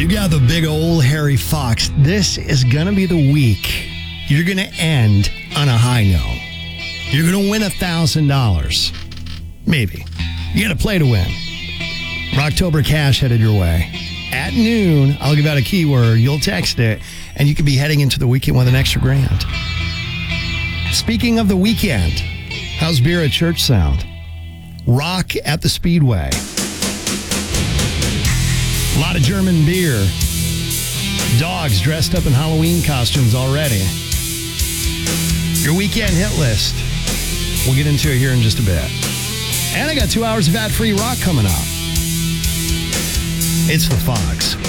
You got the big old hairy fox. This is going to be the week you're going to end on a high note. You're going to win $1,000. Maybe. You got to play to win. Rocktober cash headed your way. At noon, I'll give out a keyword. You'll text it, and you could be heading into the weekend with an extra grand. Speaking of the weekend, how's beer at church sound? Rock at the Speedway. A lot of German beer. Dogs dressed up in Halloween costumes already. Your weekend hit list. We'll get into it here in just a bit. And I got 2 hours of ad-free rock coming up. It's the Fox.